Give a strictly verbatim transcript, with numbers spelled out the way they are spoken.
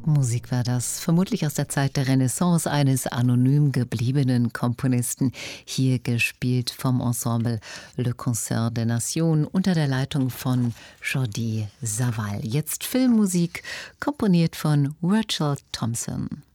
Musik war das, vermutlich aus der Zeit der Renaissance eines anonym gebliebenen Komponisten, hier gespielt vom Ensemble Le Concert des Nations unter der Leitung von Jordi Savall. Jetzt Filmmusik, komponiert von Virgil Thomson.